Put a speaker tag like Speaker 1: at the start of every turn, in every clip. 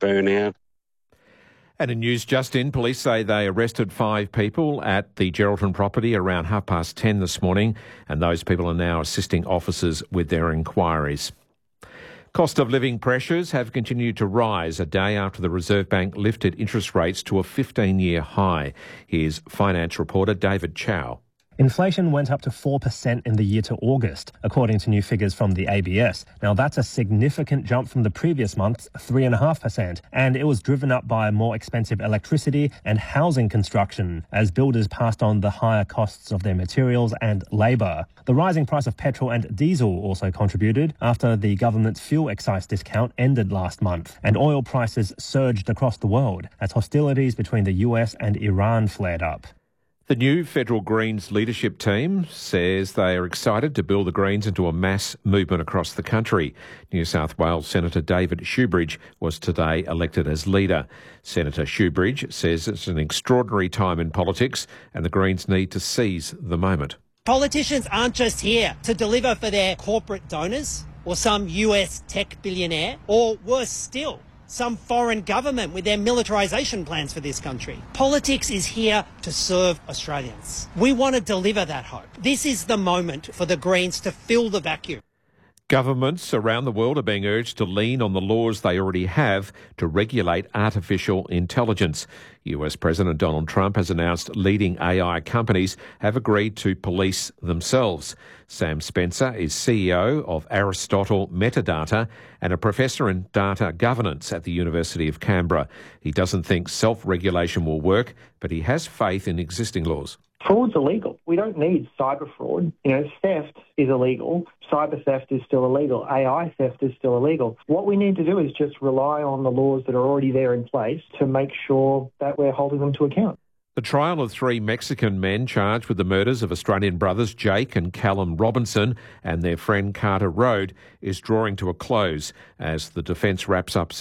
Speaker 1: burnout.
Speaker 2: And in news just in, police say they arrested 5 people at the Geraldton property around 10:30 this morning, and those people are now assisting officers with their inquiries. Cost of living pressures have continued to rise a day after the Reserve Bank lifted interest rates to a 15-year high. Here's finance reporter David Chow.
Speaker 3: Inflation went up to 4% in the year to August, according to new figures from the ABS. Now, that's a significant jump from the previous month's 3.5%, and it was driven up by more expensive electricity and housing construction as builders passed on the higher costs of their materials and labour. The rising price of petrol and diesel also contributed after the government's fuel excise discount ended last month, and oil prices surged across the world as hostilities between the US and Iran flared up.
Speaker 2: The new federal Greens leadership team says they are excited to build the Greens into a mass movement across the country. New South Wales Senator David Shoebridge was today elected as leader. Senator Shoebridge says it's an extraordinary time in politics and the Greens need to seize the moment.
Speaker 4: Politicians aren't just here to deliver for their corporate donors or some US tech billionaire, or worse still, some foreign government with their militarisation plans for this country. Politics is here to serve Australians. We want to deliver that hope. This is the moment for the Greens to fill the vacuum.
Speaker 2: Governments around the world are being urged to lean on the laws they already have to regulate artificial intelligence. US President Donald Trump has announced leading AI companies have agreed to police themselves. Sam Spencer is CEO of Aristotle Metadata and a professor in data governance at the University of Canberra. He doesn't think self-regulation will work, but he has faith in existing laws.
Speaker 5: Fraud's illegal. We don't need cyber fraud. Theft is illegal. Cyber theft is still illegal. AI theft is still illegal. What we need to do is just rely on the laws that are already there in place to make sure that we're holding them to account.
Speaker 2: The trial of 3 Mexican men charged with the murders of Australian brothers Jake and Callum Robinson and their friend Carter Road is drawing to a close as the defence wraps up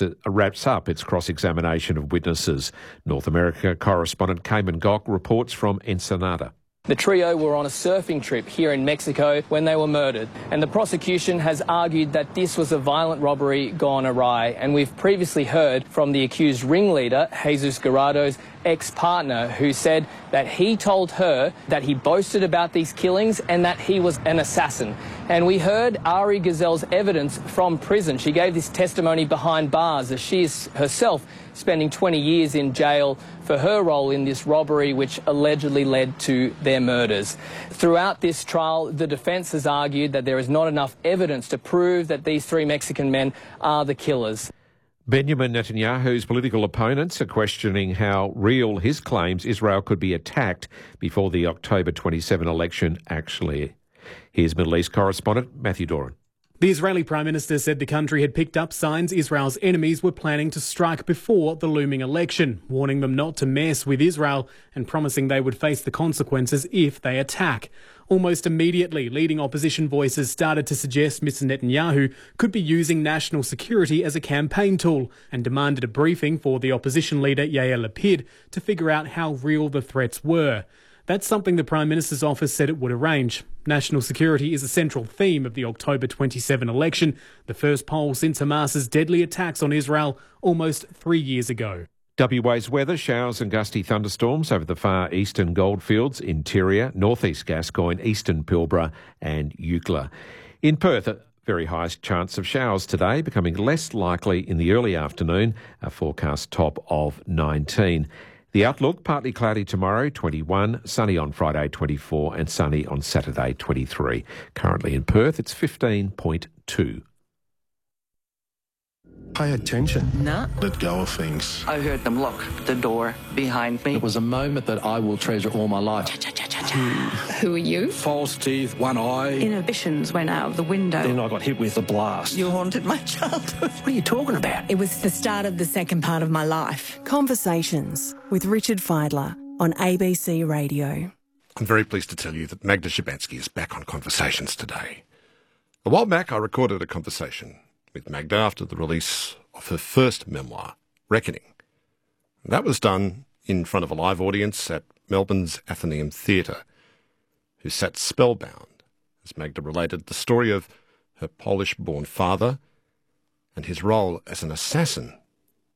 Speaker 2: its cross-examination of witnesses. North America correspondent Cayman Gok reports from Ensenada.
Speaker 6: The trio were on a surfing trip here in Mexico when they were murdered, and the prosecution has argued that this was a violent robbery gone awry. And we've previously heard from the accused ringleader, Jesus Garrado's ex-partner, who said that he told her that he boasted about these killings and that he was an assassin. And we heard Ari Gazelle's evidence from prison. She gave this testimony behind bars as she is herself spending 20 years in jail for her role in this robbery which allegedly led to their murders. Throughout this trial, the defence has argued that there is not enough evidence to prove that these 3 Mexican men are the killers.
Speaker 2: Benjamin Netanyahu's political opponents are questioning how real his claims Israel could be attacked before the October 27 election actually. Here's Middle East correspondent Matthew Doran.
Speaker 7: The Israeli Prime Minister said the country had picked up signs Israel's enemies were planning to strike before the looming election, warning them not to mess with Israel and promising they would face the consequences if they attack. Almost immediately, leading opposition voices started to suggest Mr Netanyahu could be using national security as a campaign tool and demanded a briefing for the opposition leader Yair Lapid to figure out how real the threats were. That's something the Prime Minister's office said it would arrange. National security is a central theme of the October 27 election, the first poll since Hamas's deadly attacks on Israel almost 3 years ago.
Speaker 2: WA's weather, showers and gusty thunderstorms over the far eastern goldfields, interior, northeast Gascoyne, eastern Pilbara and Eucla. In Perth, a very high chance of showers today, becoming less likely in the early afternoon, a forecast top of 19. The outlook, partly cloudy tomorrow, 21, sunny on Friday, 24 and sunny on Saturday, 23. Currently in Perth, it's 15.2.
Speaker 8: Pay attention.
Speaker 9: No.
Speaker 8: Let go of things.
Speaker 9: I heard them lock the door behind me.
Speaker 10: It was a moment that I will treasure all my life.
Speaker 11: Who are you?
Speaker 10: False teeth, one eye.
Speaker 11: Inhibitions went out of the window.
Speaker 10: Then I got hit with a blast.
Speaker 9: You haunted my childhood.
Speaker 10: What are you talking about?
Speaker 11: It was the start of the second part of my life.
Speaker 12: Conversations with Richard Feidler on ABC Radio.
Speaker 8: I'm very pleased to tell you that Magda Szubanski is back on Conversations today. A while back, I recorded a conversation with Magda after the release of her first memoir, Reckoning. That was done in front of a live audience at Melbourne's Athenaeum Theatre, who sat spellbound as Magda related the story of her Polish-born father and his role as an assassin